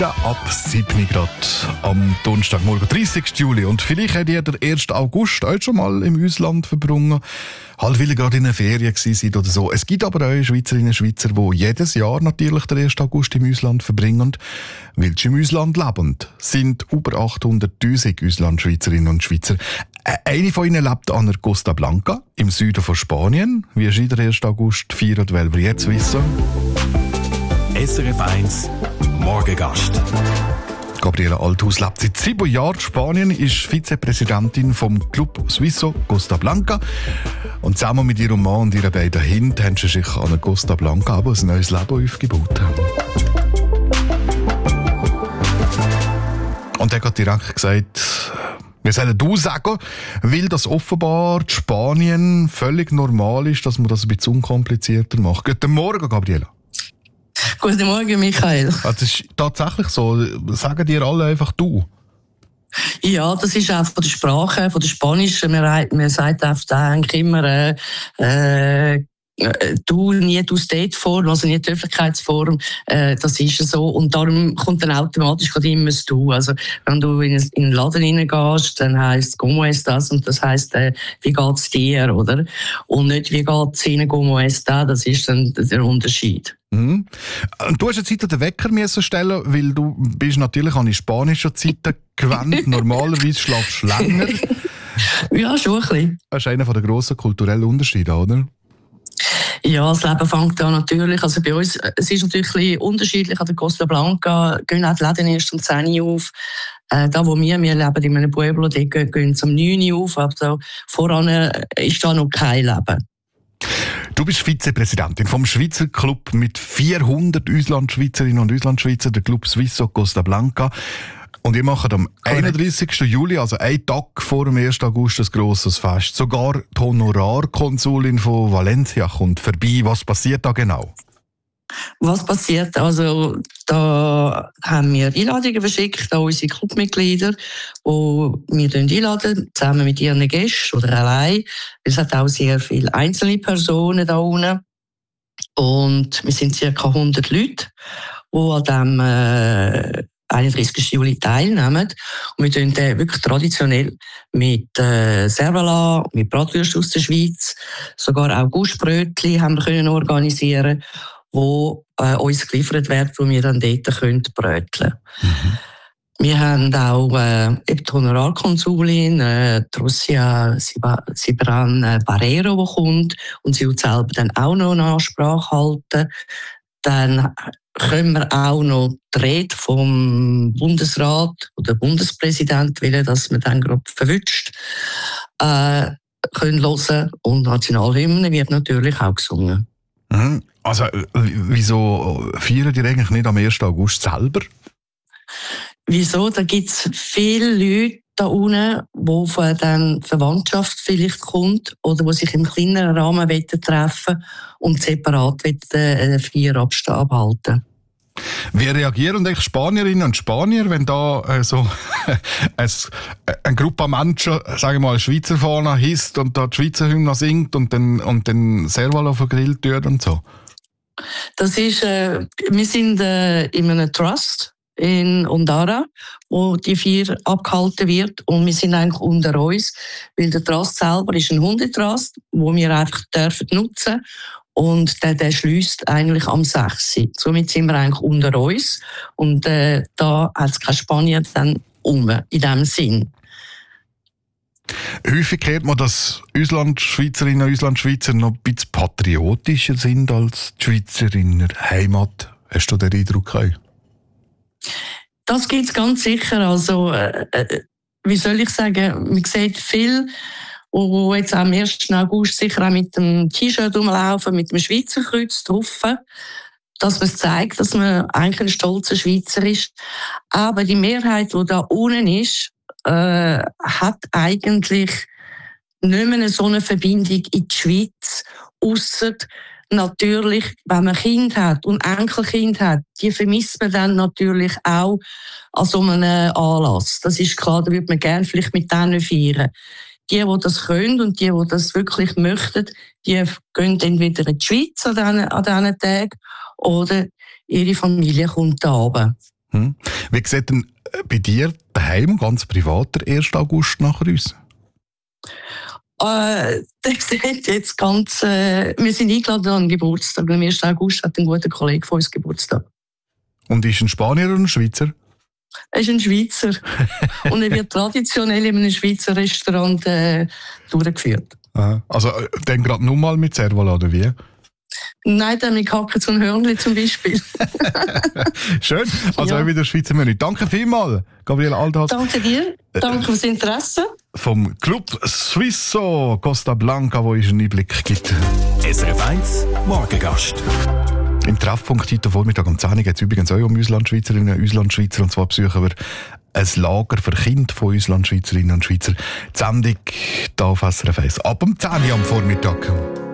Ab 7 Grad am Donnerstagmorgen, 30. Juli. Und vielleicht hat ihr den 1. August auch schon mal im Ausland verbrungen. Halt, weil ihr gerade in einer Ferien gewesen seid oder so. Es gibt aber auch Schweizerinnen und Schweizer, die jedes Jahr natürlich den 1. August im Ausland verbringen. Weil sie im Ausland leben, sind über 800'000 Auslandschweizerinnen und Schweizer. Eine von ihnen lebt an der Costa Blanca im Süden von Spanien. Wie ist der 1. August feiert, wollen wir jetzt wissen. SRF 1 Morgengast. Gabriela Althaus lebt seit 7 Jahren in Spanien, ist Vizepräsidentin vom Club Suizo Costa Blanca. Und zusammen mit ihrem Mann und ihren beiden Kindern haben sie sich an der Costa Blanca aber ein neues Leben aufgebaut. Und er hat direkt gesagt, wir sollen «du» sagen, weil das offenbar in Spanien völlig normal ist, dass man das ein bisschen unkomplizierter macht. Guten Morgen, Gabriela. Guten Morgen, Michael. Das ist tatsächlich so. Sagen dir alle einfach «du»? Ja, das ist auch von der Sprache, von der Spanischen. Man sagt eigentlich immer «du», nie «du» steht vor, also nie die Höflichkeitsform. Das ist so. Und darum kommt dann automatisch gerade immer das «du». Also, wenn du in einen Laden reingehst, dann heisst «Cómo estás?» und das heisst «Wie geht's dir?» oder? Und nicht «Wie geht's Ihnen?» «Cómo está?» Das ist dann der Unterschied. Mhm. Und du hast jetzt heute den Wecker müssen stellen, weil du bist natürlich an die spanischen Zeiten gewöhnt. Normalerweise schlafst du länger. Ja, schon ein bisschen. Das ist einer der grossen kulturellen Unterschiede, oder? Ja, das Leben fängt an natürlich. Also bei uns, es ist natürlich ein bisschen unterschiedlich. An der Costa Blanca gehen auch die Läden erst um 10 Uhr auf. Da wo wir leben in einem Pueblo, die gehen um 9 Uhr auf. Aber voran ist da noch kein Leben. Du bist Vizepräsidentin vom Schweizer Club mit 400 Auslandschweizerinnen und Auslandschweizer, der Club Suizo Costa Blanca. Und ihr macht am 31. Juli, also einen Tag vor dem 1. August, ein grosses Fest. Sogar die Honorarkonsulin von Valencia kommt vorbei. Was passiert da genau? Was passiert? Also, da haben wir Einladungen verschickt an unsere Clubmitglieder, wo wir einladen, zusammen mit ihren Gästen oder allein. Es hat auch sehr viele einzelne Personen da unten. Und wir sind ca. 100 Leute, die an dem 31. Juli teilnehmen. Und wir tun wirklich traditionell mit Servala, mit Bratwürsten aus der Schweiz, sogar auch Guschbrötchen haben wir können organisieren, wo uns geliefert wird, wo wir dann dort bröteln können. Mhm. Wir haben auch eben die Honorarkonsulin, Trucia Cibran Barrero, die kommt und sie wird selber dann auch noch eine Ansprache halten. Dann können wir auch noch die Rede vom Bundesrat oder Bundespräsident, weil das man dann gerade verwünscht, können hören. Und Nationalhymne wird natürlich auch gesungen. Mhm. Also, wieso feiern die eigentlich nicht am 1. August selber? Wieso? Da gibt es viele Leute da unten, wo von der Verwandtschaft vielleicht kommt oder die sich im kleineren Rahmen treffen und separat Feier abhalten. Wie reagieren eigentlich Spanierinnen und Spanier, wenn da eine Gruppe Menschen, sagen wir mal, Schweizer Fahne hisst und da die Schweizer Hymne singt und dann Servala vergrillt wird und so? Das ist, wir sind in einem Trust in Ondara, wo die Feier abgehalten wird. Und wir sind eigentlich unter uns, weil der Trust selber ist ein Hundetrust, wo wir einfach dürfen nutzen. Und der schliesst eigentlich am 6. Somit sind wir eigentlich unter uns. Und da hat es keine Spanier dann in diesem Sinn. Häufig hört man, dass Auslandschweizerinnen und Auslandschweizer noch ein bisschen patriotischer sind als die Schweizer in der Heimat. Hast du den Eindruck gehabt? Das gibt es ganz sicher. Also, wie soll ich sagen, man sieht viel, die jetzt am 1. August sicher auch mit dem T-Shirt rumlaufen, mit dem Schweizer Kreuz drauf, dass man es zeigt, dass man eigentlich ein stolzer Schweizer ist. Aber die Mehrheit, die da unten ist, hat eigentlich nicht mehr so eine Verbindung in die Schweiz, ausser natürlich, wenn man Kind hat und Enkelkind hat, die vermisst man dann natürlich auch an so einem Anlass. Das ist klar, da würde man gerne vielleicht mit denen feiern. Die das können und die das wirklich möchten, die gehen entweder in die Schweiz an diesen Tagen oder ihre Familie kommt da runter. Wie sieht denn bei dir daheim ganz privat der 1. August nachher aus? Der sieht jetzt ganz... wir sind eingeladen an den Geburtstag. Am 1. August hat ein guter Kollege von uns Geburtstag. Und ist ein Spanier oder ein Schweizer? Er ist ein Schweizer. Und er wird traditionell in einem Schweizer Restaurant durchgeführt. Aha. Also dann gerade nur mal mit Servola, oder wie? Nein, dann mit Hacken zum Hörnli zum Beispiel. Schön. Also auch wieder Schweizer Menü. Danke vielmals, Gabriele Althaus. Danke dir. Danke fürs Interesse. Vom Club Suisso Costa Blanca, wo es einen Einblick gibt. SRF 1 Morgengast. Im Treffpunkt heute Vormittag um 10 Uhr geht es übrigens auch um Auslandschweizerinnen und Auslandschweizer. Und zwar besuchen wir ein Lager für Kinder von Auslandschweizerinnen und Schweizer. Die Sendung hier auf SRF 1 ab um 10 Uhr am Vormittag.